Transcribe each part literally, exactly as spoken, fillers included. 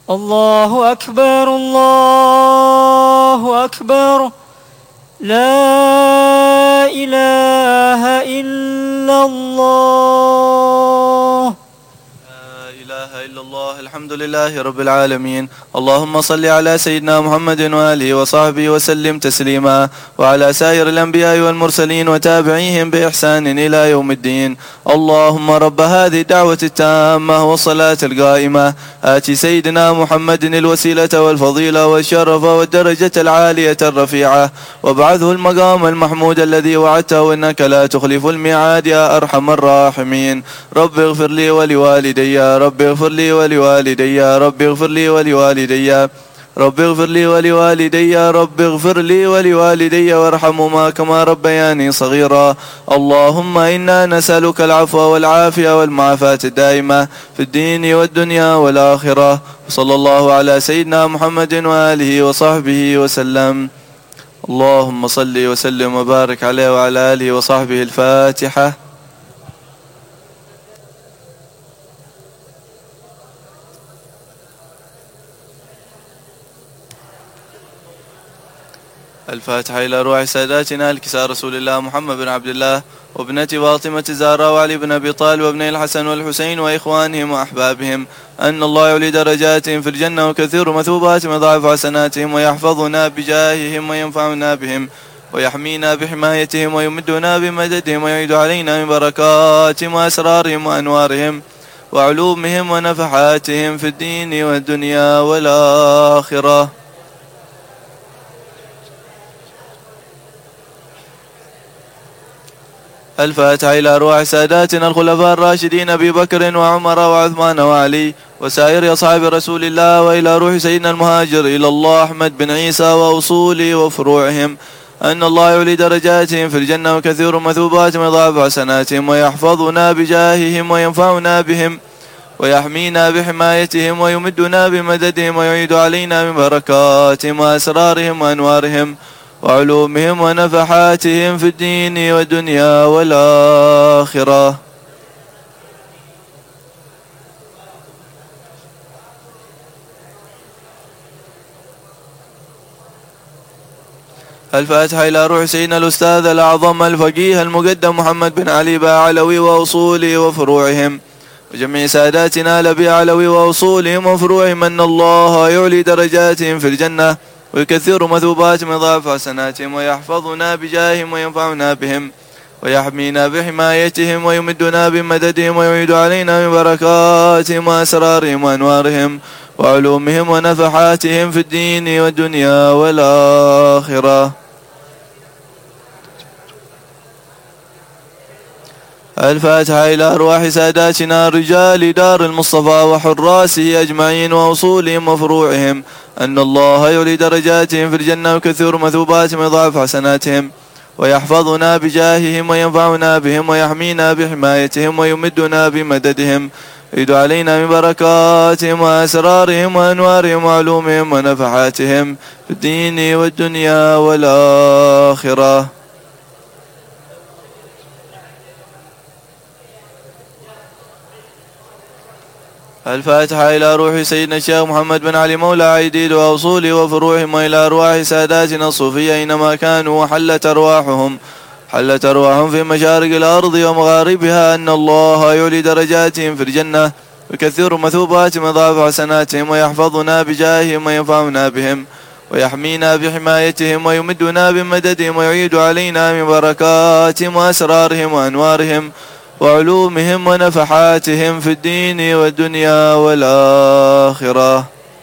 الله أكبر الله أكبر لا إله إلا الله. لا إله إلا الله. الحمد لله رب العالمين. اللهم صل على سيدنا محمد وآله وصحبه وسلم تسليما، وعلى سائر الأنبياء والمرسلين وتابعيهم بإحسان إلى يوم الدين. اللهم رب هذه الدعوة التامة والصلاة القائمة آت سيدنا محمد الوسيلة والفضيلة والشرف والدرجة العالية الرفيعة، وابعثه المقام المحمود الذي وعدته إنك لا تخلف الميعاد يا أرحم الراحمين. رب اغفر لي ولوالدي، رب اغفر لي ولوالدي، رب اغفر لي ولوالدي، رب اغفر لي ولوالدي، رب اغفر لي ولوالدي وارحمهما كما ربياني صغيرا. اللهم إنا نسألك العفو والعافية والمعافاة الدائمة في الدين والدنيا والآخرة. صلى الله على سيدنا محمد وآله وصحبه وسلم. اللهم صل وسلم وبارك عليه وعلى آله وصحبه. الفاتحة. الفاتحة إلى روح ساداتنا الكساء رسول الله محمد بن عبد الله وابنة فاطمة الزهراء وعلي بن أبي طالب وابني الحسن والحسين وإخوانهم وأحبابهم، أن الله يعلي درجاتهم في الجنة وكثير مثوباتهم وضاعف حسناتهم، ويحفظنا بجاههم وينفعنا بهم ويحمينا بحمايتهم ويمدنا بمددهم ويعيد علينا من بركاتهم وأسرارهم وأنوارهم وعلومهم ونفحاتهم في الدين والدنيا والآخرة. الفاتحة إلى روح ساداتنا الخلفاء الراشدين أبي بكر وعمر وعثمان وعلي وسائر أصحاب رسول الله، وإلى روح سيدنا المهاجر إلى الله أحمد بن عيسى وأصوله وفروعهم، أن الله يولي درجاتهم في الجنة وكثير مثوباتهم ويضاعف حسناتهم ويحفظنا بجاههم وينفعنا بهم ويحمينا بحمايتهم ويمدنا بمددهم ويعيد علينا من بركاتهم وأسرارهم وأنوارهم وعلومهم ونفحاتهم في الدين والدنيا والآخرة. الفاتحة إلى روح سيدنا الأستاذ الأعظم الفقيه المقدم محمد بن علي باعلوي وأصوله وفروعهم، وجميع ساداتنا لبي علوي وأصولهم وفروعهم، أن الله يعلي درجاتهم في الجنة ويكثر مثوباتهم ويضاعف حسناتهم ويحفظنا بجاههم وينفعنا بهم ويحمينا بحمايتهم ويمدنا بمددهم ويعيد علينا من بركاتهم وأسرارهم وأنوارهم وعلومهم ونفحاتهم في الدين والدنيا والآخرة. الفاتحة إلى أرواح ساداتنا رجال دار المصطفى وحراسه أجمعين وأصولهم وفروعهم، أن الله يعلي درجاتهم في الجنة وكثير مثوباتهم ويضاعف حسناتهم ويحفظنا بجاههم وينفعنا بهم ويحمينا بحمايتهم ويمدنا بمددهم ويعيد علينا من بركاتهم وأسرارهم وأنوارهم وعلومهم ونفحاتهم في الدين والدنيا والآخرة. الفاتحة إلى روح سيدنا الشيخ محمد بن علي مولى عيديد وأصوله وفروعهم، وإلى أرواح ساداتنا الصوفية أينما كانوا وحلت أرواحهم حلت أرواحهم في مشارق الأرض ومغاربها، أن الله يعلي درجاتهم في الجنة ويكثر مثوباتهم ويضاعف حسناتهم ويحفظنا بجاههم وينفعنا بهم ويحمينا بحمايتهم ويمدنا بمددهم ويعيد علينا من بركاتهم وأسرارهم وأنوارهم وعلومهم ونفحاتهم في الدين والدنيا والآخرة.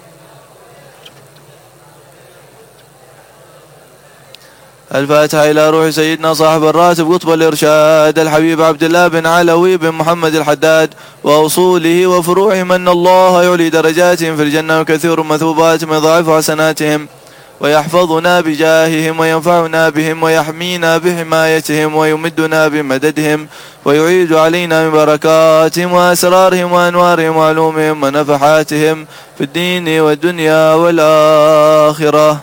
الفاتحة إلى روح سيدنا صاحب الراتب قطب الإرشاد الحبيب عبد الله بن علوي بن محمد الحداد وأصوله وفروعهم، أن الله يعلي درجاتهم في الجنة وكثير مثوباتهم ويضاعف حسناتهم ويحفظنا بجاههم وينفعنا بهم ويحمينا بحمايتهم ويمدنا بمددهم ويعيد علينا من بركاتهم وأسرارهم وأنوارهم وعلومهم ونفحاتهم في الدين والدنيا والآخرة.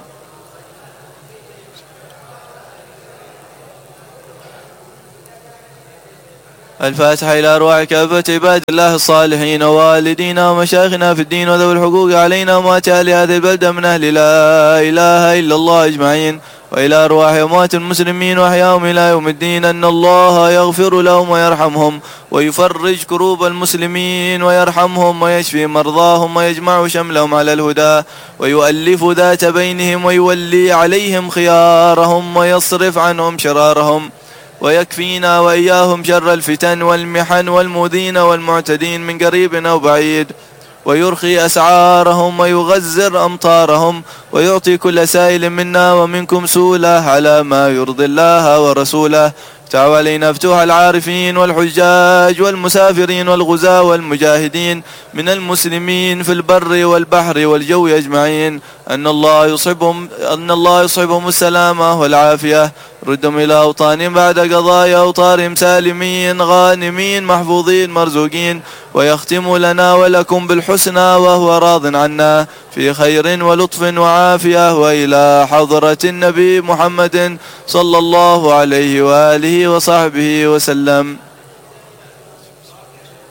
الفاتحة إلى أرواح كافة عباد الله الصالحين ووالدينا ومشايخنا في الدين وذوي الحقوق علينا وأموات أهل هذه البلدة من أهل لا إله إلا الله أجمعين، وإلى أرواح أموات المسلمين وأحياهم إلى يوم الدين، أن الله يغفر لهم ويرحمهم ويفرج كروب المسلمين ويرحمهم ويشفي مرضاهم ويجمع شملهم على الهدى ويؤلف ذات بينهم ويولي عليهم خيارهم ويصرف عنهم شرارهم، ويكفينا وإياهم شر الفتن والمحن والمؤذين والمعتدين من قريب أو بعيد، ويرخي أسعارهم ويغزر أمطارهم ويعطي كل سائل منا ومنكم سؤله على ما يرضي الله ورسوله. تعالوا علينا فتوح العارفين والحجاج والمسافرين والغزاة والمجاهدين من المسلمين في البر والبحر والجو أجمعين، أن الله يصحبهم أن الله يصحبهم السلامة والعافية، ردهم إلى أوطانهم بعد قضاء أوطارهم سالمين غانمين محفوظين مرزوقين، ويختم لنا ولكم بالحسنى وهو راض عنا في خير ولطف وعافية، وإلى حضرة النبي محمد صلى الله عليه وآله وصحبه وسلم.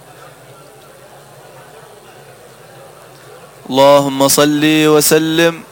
اللهم صل وسلم